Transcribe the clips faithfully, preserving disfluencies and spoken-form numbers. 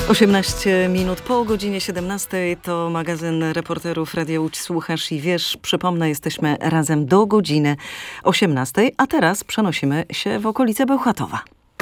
osiemnaście minut po godzinie siedemnastej to magazyn reporterów Radia Łódź Słuchasz i Wiesz. Przypomnę, jesteśmy razem do godziny osiemnastej, a teraz przenosimy się w okolice Bełchatowa.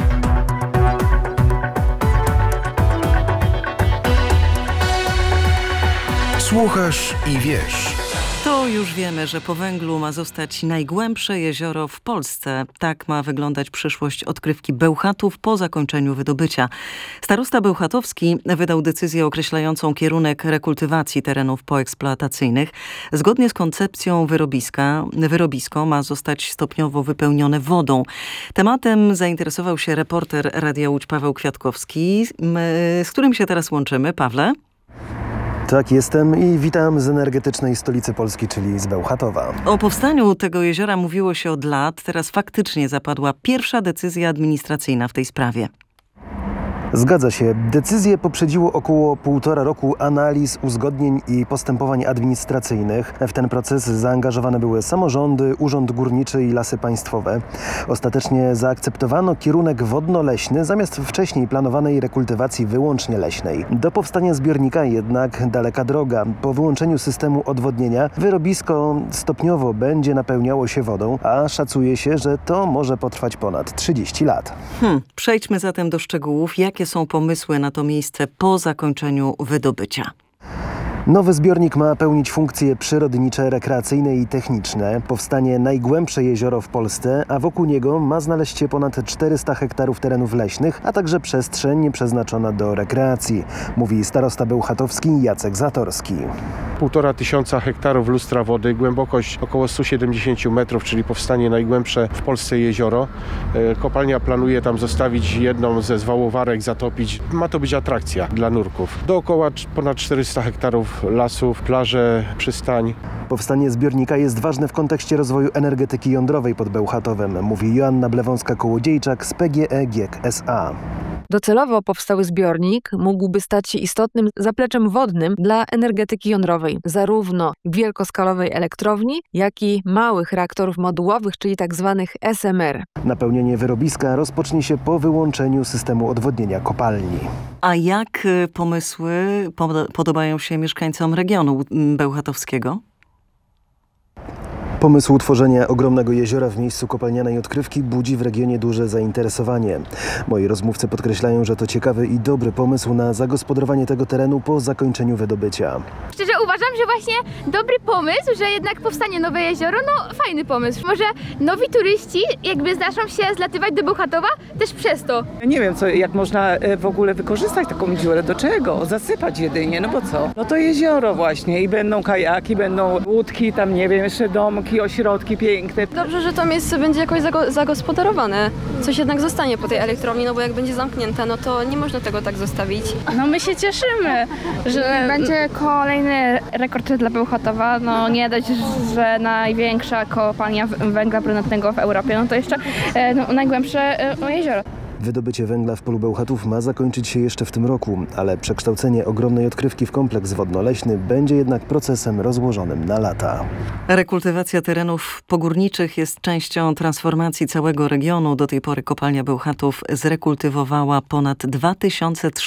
Słuchasz i wiesz. To już wiemy, że po węglu ma zostać najgłębsze jezioro w Polsce. Tak ma wyglądać przyszłość odkrywki Bełchatów po zakończeniu wydobycia. Starosta bełchatowski wydał decyzję określającą kierunek rekultywacji terenów poeksploatacyjnych. Zgodnie z koncepcją wyrobiska, wyrobisko ma zostać stopniowo wypełnione wodą. Tematem zainteresował się reporter Radia Łódź Paweł Kwiatkowski, z którym się teraz łączymy. Pawle? Tak, jestem i witam z energetycznej stolicy Polski, czyli z Bełchatowa. O powstaniu tego jeziora mówiło się od lat. Teraz faktycznie zapadła pierwsza decyzja administracyjna w tej sprawie. Zgadza się. Decyzję poprzedziło około półtora roku analiz, uzgodnień i postępowań administracyjnych. W ten proces zaangażowane były samorządy, Urząd Górniczy i Lasy Państwowe. Ostatecznie zaakceptowano kierunek wodno-leśny zamiast wcześniej planowanej rekultywacji wyłącznie leśnej. Do powstania zbiornika jednak daleka droga. Po wyłączeniu systemu odwodnienia wyrobisko stopniowo będzie napełniało się wodą, a szacuje się, że to może potrwać ponad trzydzieści lat. Hmm, przejdźmy zatem do szczegółów. Jakie są pomysły na to miejsce po zakończeniu wydobycia? Nowy zbiornik ma pełnić funkcje przyrodnicze, rekreacyjne i techniczne. Powstanie najgłębsze jezioro w Polsce, a wokół niego ma znaleźć się ponad czterysta hektarów terenów leśnych, a także przestrzeń przeznaczona do rekreacji, mówi starosta bełchatowski Jacek Zatorski. Półtora tysiąca hektarów lustra wody, głębokość około sto siedemdziesiąt metrów, czyli powstanie najgłębsze w Polsce jezioro. Kopalnia planuje tam zostawić jedną ze zwałowarek, zatopić. Ma to być atrakcja dla nurków. Dookoła ponad czterysta hektarów lasów, plaże, przystań. Powstanie zbiornika jest ważne w kontekście rozwoju energetyki jądrowej pod Bełchatowem, mówi Joanna Blewąska-Kołodziejczak z P G E G I E K S A. Docelowo powstały zbiornik mógłby stać się istotnym zapleczem wodnym dla energetyki jądrowej, zarówno wielkoskalowej elektrowni, jak i małych reaktorów modułowych, czyli tzw. S M R. Napełnienie wyrobiska rozpocznie się po wyłączeniu systemu odwodnienia kopalni. A jak pomysły podobają się mieszkańcom regionu bełchatowskiego? Pomysł utworzenia ogromnego jeziora w miejscu kopalnianej odkrywki budzi w regionie duże zainteresowanie. Moi rozmówcy podkreślają, że to ciekawy i dobry pomysł na zagospodarowanie tego terenu po zakończeniu wydobycia. Szczerze uważam, że właśnie dobry pomysł, że jednak powstanie nowe jezioro, no fajny pomysł. Może nowi turyści jakby zaczną się zlatywać do Bełchatowa też przez to. Nie wiem, co, jak można w ogóle wykorzystać taką dziurę, do czego? Zasypać jedynie, no bo co? No to jezioro właśnie i będą kajaki, będą łódki, tam nie wiem, jeszcze domki, ośrodki piękne. Dobrze, że to miejsce będzie jakoś zago- zagospodarowane. Coś jednak zostanie po tej elektrowni, no bo jak będzie zamknięte, no to nie można tego tak zostawić. No my się cieszymy, że będzie kolejny rekord dla Bełchatowa. No nie dość, że największa kopalnia węgla brunatnego w Europie, no to jeszcze no, najgłębsze no, jezioro. Wydobycie węgla w polu Bełchatów ma zakończyć się jeszcze w tym roku, ale przekształcenie ogromnej odkrywki w kompleks wodno-leśny będzie jednak procesem rozłożonym na lata. Rekultywacja terenów pogórniczych jest częścią transformacji całego regionu. Do tej pory kopalnia Bełchatów zrekultywowała ponad dwa tysiące